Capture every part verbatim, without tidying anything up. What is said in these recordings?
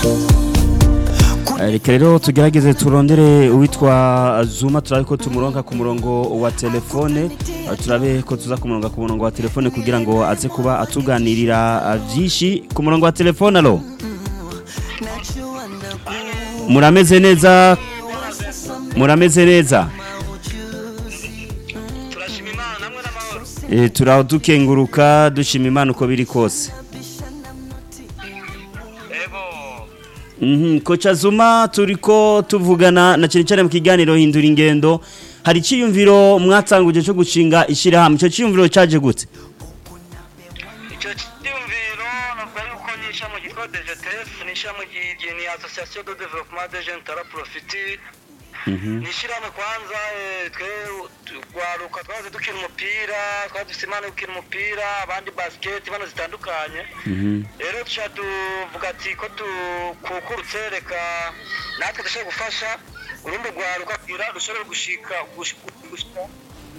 Reka rero tugerageze turondere uwitwa Zuma turabe ko tumuronka ku murongo wa telefone turabe ko tuza ku murongo ku murongo wa telefone kugira ngo aze kuba atuganirira byinshi ku murongo wa telefone. Alo, murameze neza? Murameze neza? Turashima Imana namwe n'amahoro. Eh turaho dukenguruka dushima Imana uko biri kose. Mhm, Kocha Zuma turiko tuvugana na cyane cyane mu kiganiro hindura ingendo. Hari ciyumviro mwatanguje cyo gushinga ishira hamwe. Cyo ciyumviro cyaje gute? Icyo cyumviro navuga yuko nisha mu gitwa D G T F, nisha mu ni Association de Développement des Jeunes Tara Profit. Mhm. Nishirame kwanza twe gwaruka twaze dukina umupira, twadufite imana gukina umupira, abandi basket bano zitandukanye. Mhm. Rero tuvuga ati ko tukukurutse reka natwe dushaka gufasha urundi gwaruka kugira dushobore gushika gushika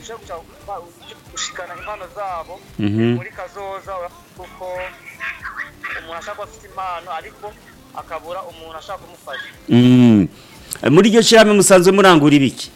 gushikana impano zabo muri kazoza kuko umuntu ashaka afite impano ariko akabura umuntu ashaka kumufasha. Mhm. Muri iryo shirame musanzwe murangura ibiki?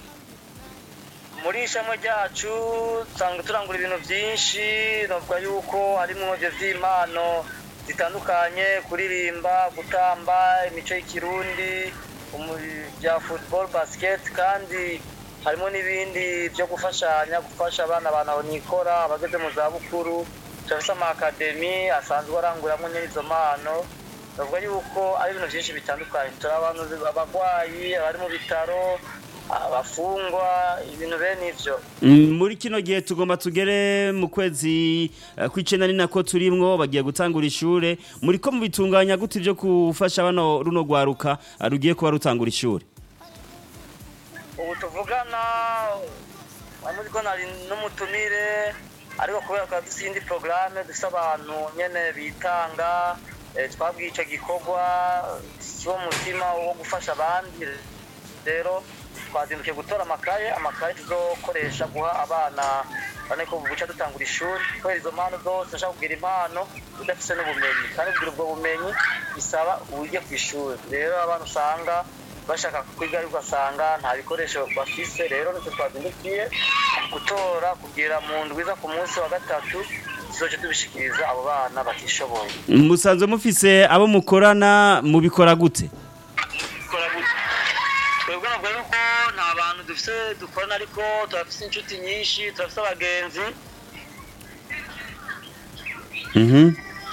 Muri ishamo ryacu usanga turangura ibintu byinshi, navuga yuko harimo ivy'imano zitandukanye, kuririmba, gutamba, imico y'ikirundi, bya football, basket, kandi harimo n'ibindi byo gufashanya, gufasha abana banaho nikora abageze mu za bukuru, cyangwa ama academy asanzwe aranguramwe n'izo mano. Navuga yuko ari ibintu byinshi bitandukanye, turabantu abagwayi abari mu bitaro, abafungwa, ibintu bene ivyo. Muri kino gihe tugomba tugere mu kwezi kw'icenda ni nako turimwo bagiye gutangura ishure. Muri ko mubitunganya gute byo kufasha bano runo gwaruka rugiye kuba rutangura ishure? Ubu tuvugana amuzi ko nari n'umutumire, ariko kubera ko dufite indi programme dufite abantu nyene bitanga, twabwiye icyo gikorwa cyo mutima wo gufasha abandi. Rero twazindukiye gutora amakaye amakaye tuzokoresha guha abana bane ko buca dutangura ishuri, kubera izo mpano zose nshaka kugira impano udafise n'ubumenyi, kandi kugira ubwo bumenyi bisaba uje ku ishuri. Rero abantu usanga bashaka kwiga ariko ugasanga nta bikoresho bafise. Rero nitwe twazindukiye gutora kugira mu ndwiza ku munsi wa gatatu tuzoje tubishikiriza abo bana batishoboye. Musanzwe mufise abo mukorana mubikora gute? Kora gute? Twebwe nabwo yuko nta bantu dufise dukorana, ariko turafise inshuti nyinshi, turafise abagenzi. Mhm.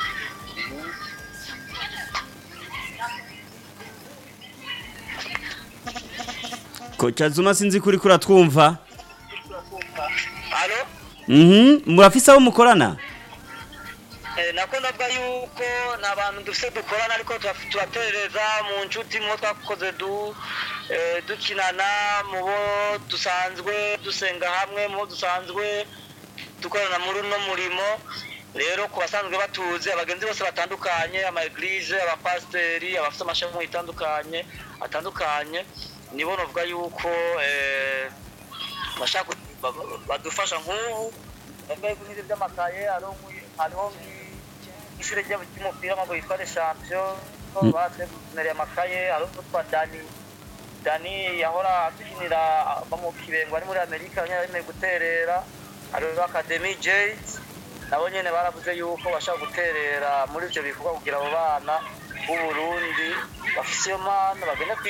Kocha Zuma sinzi kuri kura twumva. Allo? Mhm, murafise abo mukorana? Eh nako ndavuga yuko nta bantu dufise dukorana, ariko turatereza mu nshuti mu twakoze du dukinana, mu bo dusanzwe dusenga hamwe, mu dusanzwe dukorana muri no murimo. Rero ku basanzwe batuze abagenzi bose batandukanye, ama eglise, abapasteri, abafite amashami itandukanye atandukanye, nibo novuga yuko eh bashaka badufasha nk'ubu bavuye ku nzi by'amakaye hariho ishure ry'umupira w'amaguru yitwa Les Champions, batwe kunere amakaye. Hariho twa Dani Dani yahora akinira mu Kibengo ari muri Amerika, nyine guterera. Hariho Academy Jade nabo nyene baravuze yuko bashaka guterera muri ivyo bikorwa kugira abo bana b'u Burundi bafise iyo mpano bagende